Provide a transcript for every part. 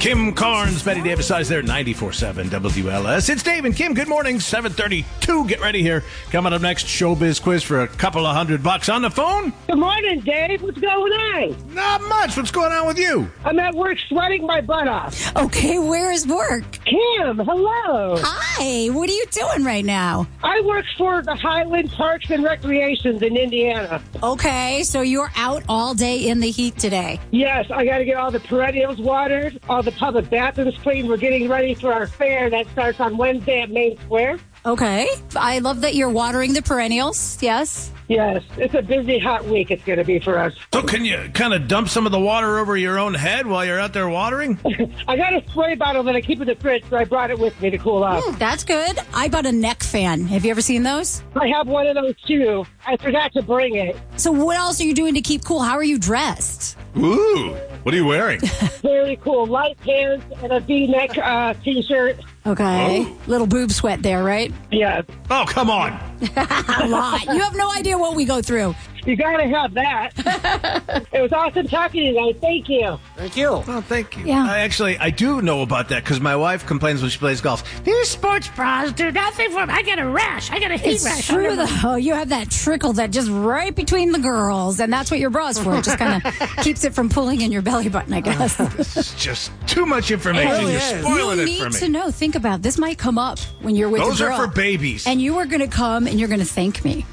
Kim Carnes, Betty Davis size there, 94.7 WLS. It's Dave and Kim. Good morning, 7:32. Get ready here. Coming up next, showbiz quiz for a couple of $100 on the phone. Good morning, Dave. What's going on? Not much. What's going on with you? I'm at work sweating my butt off. Okay, where is work? Kim, hello. Hi, what are you doing right now? I work for the Highland Parks and Recreations in Indiana. Okay, so you're out all day in the heat today. Yes, I got to get all the perennials watered, all the public bathrooms cleaned. We're getting ready for our fair that starts on Wednesday at Main Square. Okay, I love that you're watering the perennials, yes? Yes, it's a busy, hot week it's going to be for us. So can you kind of dump some of the water over your own head while you're out there watering? I got a spray bottle that I keep in the fridge, so I brought it with me to cool off. That's good. I bought a neck fan. Have you ever seen those? I have one of those, too. I forgot to bring it. So what else are you doing to keep cool? How are you dressed? Ooh, what are you wearing? Very cool. Light pants and a V-neck T-shirt. Okay, little boob sweat there, right? Yes. Oh, come on. A lot. You have no idea what we go through. You got to have that. It was awesome talking to you guys. Thank you. Thank you. Oh, thank you. Yeah. I do know about that because my wife complains when she plays golf. These sports bras do nothing for me. I get a rash. I get a heat rash. It's true, though. You have that trickle that just right between the girls, and that's what your bra's for. It just kind of keeps it from pulling in your belly button, I guess. This is just too much information. It really You're is. spoiling You it for need me. to know. Think about it. This might come up when you're with Those a girl. are for babies. And you are going to come and you're going to thank me.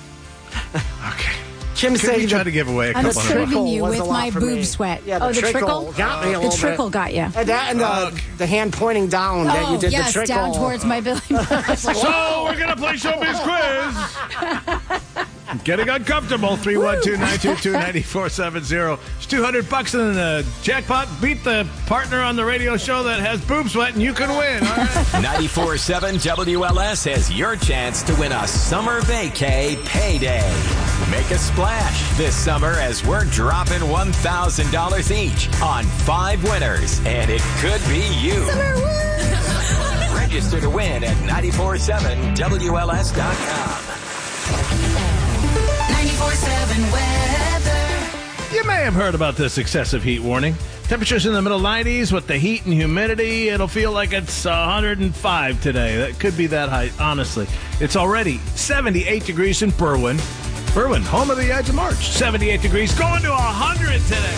Okay. Kim Could said you try to give away a I'm couple hundred bucks? saving you was with a lot my for boob me. sweat. Yeah, the trickle got me a The little trickle bit. got you. And that and the hand pointing down that you did yes, the trickle. down towards my belly button. So we're going to play Showbiz Quiz. Getting uncomfortable. 312-922-9470. It's $200 in the jackpot. Beat the partner on the radio show that has boob sweat, and you can win. All right. 94.7 WLS has your chance to win a summer vacay payday. Make a splash this summer as we're dropping $1,000 each on 5 winners, and it could be you. Register to win at 947WLS.com. 94.7 weather. You may have heard about this excessive heat warning. Temperatures in the middle 90s with the heat and humidity. It'll feel like it's 105 today. That could be that high, honestly. It's already 78 degrees in Berwyn. Berwyn, home of the Edge of March. 78 degrees, going to 100 today.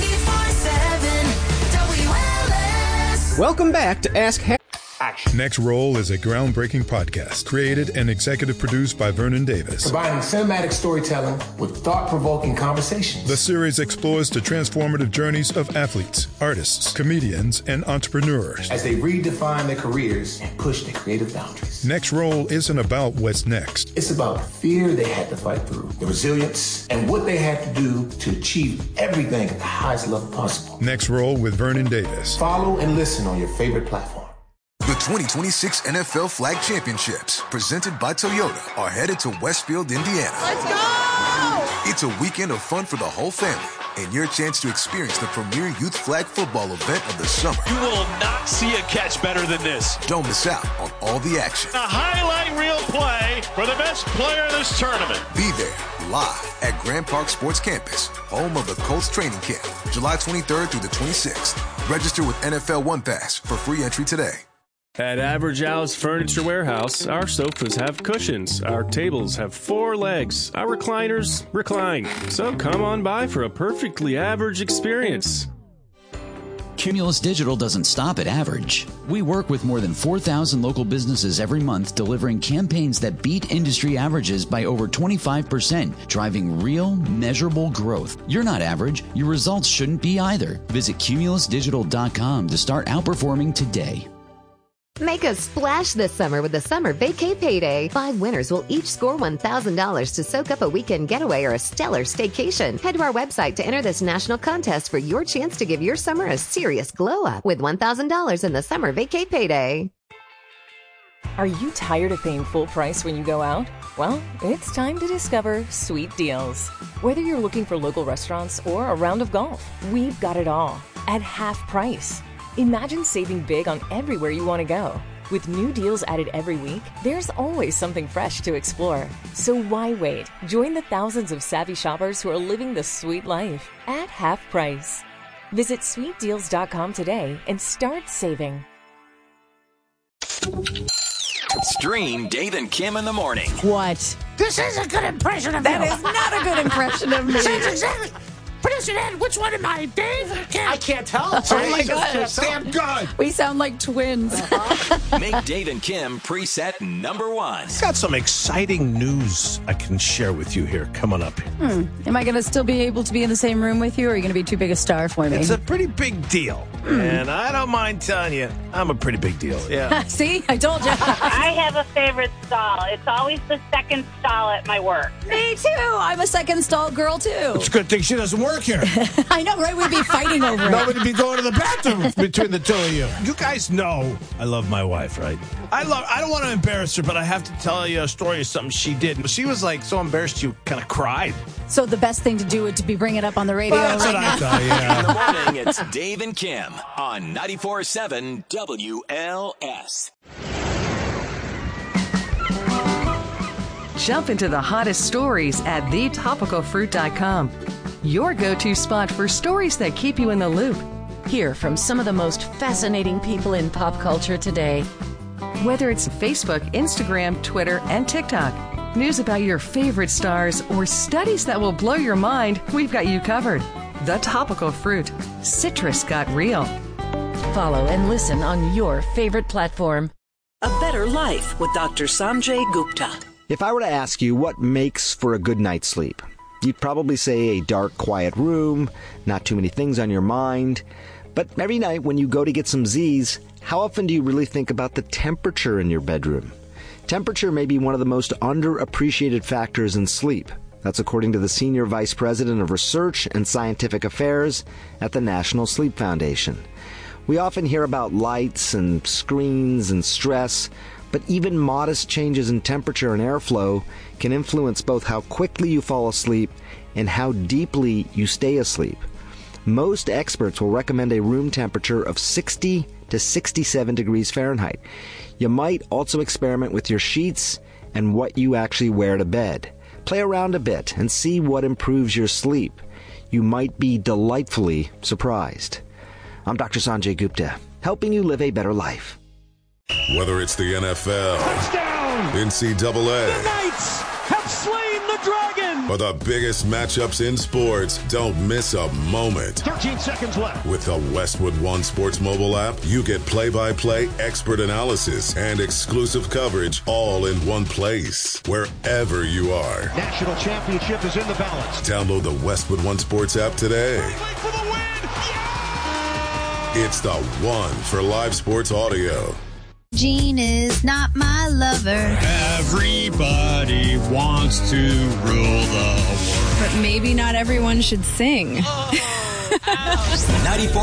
94.7 WLS. Welcome back to Ask Harry. Next Roll is a groundbreaking podcast created and executive produced by Vernon Davis. Combining cinematic storytelling with thought-provoking conversations. The series explores the transformative journeys of athletes, artists, comedians, and entrepreneurs. As they redefine their careers and push their creative boundaries. Next Roll isn't about what's next. It's about the fear they had to fight through, the resilience, and what they had to do to achieve everything at the highest level possible. Next Roll with Vernon Davis. Follow and listen on your favorite platform. The 2026 NFL Flag Championships, presented by Toyota, are headed to Westfield, Indiana. Let's go! It's a weekend of fun for the whole family and your chance to experience the premier youth flag football event of the summer. You will not see a catch better than this. Don't miss out on all the action. A highlight reel play for the best player in this tournament. Be there live at Grand Park Sports Campus, home of the Colts training camp, July 23rd through the 26th. Register with NFL One Pass for free entry today. At Average Al's Furniture Warehouse, our sofas have cushions, our tables have 4 legs, our recliners recline. So come on by for a perfectly average experience. Cumulus Digital doesn't stop at average. We work with more than 4,000 local businesses every month, delivering campaigns that beat industry averages by over 25%, driving real, measurable growth. You're not average. Your results shouldn't be either. Visit cumulusdigital.com to start outperforming today. Make a splash this summer with the Summer Vacay Payday. 5 winners will each score $1,000 to soak up a weekend getaway or a stellar staycation. Head to our website to enter this national contest for your chance to give your summer a serious glow up with $1,000 in the Summer Vacay Payday. Are you tired of paying full price when you go out? Well, it's time to discover Sweet Deals. Whether you're looking for local restaurants or a round of golf, we've got it all at half price. Imagine saving big on everywhere you want to go. With new deals added every week, there's always something fresh to explore. So why wait? Join the thousands of savvy shoppers who are living the sweet life at half price. Visit sweetdeals.com today and start saving. Stream Dave and Kim in the morning. What? This is a good impression of That you. is not a good impression of me. Sounds exactly. Producer Ed, which one am I, Dave? I can't tell. Oh my gosh. Damn good. We sound like twins. Make Dave and Kim preset number 1. Got some exciting news I can share with you here coming up. Am I going to still be able to be in the same room with you, or are you going to be too big a star for me? It's a pretty big deal. And I don't mind telling you, I'm a pretty big deal. Yeah. See? I told you. I have a favorite stall. It's always the second stall at my work. Me too. I'm a second stall girl, too. It's a good thing she doesn't work here. I know, right? We'd be fighting over it. Nobody be going to the bathroom between the two of you. You guys know I love my wife, right? I don't want to embarrass her, but I have to tell you a story of something she did. She was like so embarrassed she kind of cried. So the best thing to do would to be bring it up on the radio That's right what now. I thought, yeah. In the morning, it's Dave and Kim on 94.7 WLS. Jump into the hottest stories at thetopicalfruit.com. Your go-to spot for stories that keep you in the loop. Hear from some of the most fascinating people in pop culture today. Whether it's Facebook, Instagram, Twitter, and TikTok, news about your favorite stars, or studies that will blow your mind, we've got you covered. The Topical Fruit. Citrus got real. Follow and listen on your favorite platform. A Better Life with Dr. Sanjay Gupta. If I were to ask you what makes for a good night's sleep, you'd probably say a dark, quiet room, not too many things on your mind. But every night when you go to get some Z's, how often do you really think about the temperature in your bedroom? Temperature may be one of the most underappreciated factors in sleep. That's according to the Senior Vice President of Research and Scientific Affairs at the National Sleep Foundation. We often hear about lights and screens and stress, but even modest changes in temperature and airflow can influence both how quickly you fall asleep and how deeply you stay asleep. Most experts will recommend a room temperature of 60 to 67 degrees Fahrenheit. You might also experiment with your sheets and what you actually wear to bed. Play around a bit and see what improves your sleep. You might be delightfully surprised. I'm Dr. Sanjay Gupta, helping you live a better life. Whether it's the NFL, touchdown, NCAA, the Knights have slain the dragon, or the biggest matchups in sports, don't miss a moment. 13 seconds left. With the Westwood One Sports mobile app, you get play-by-play expert analysis and exclusive coverage all in one place, wherever you are. National championship is in the balance. Download the Westwood One Sports app today. For the win! Yeah! It's the one for live sports audio. Gene is not my lover. Everybody wants to rule the world. But maybe not everyone should sing. 94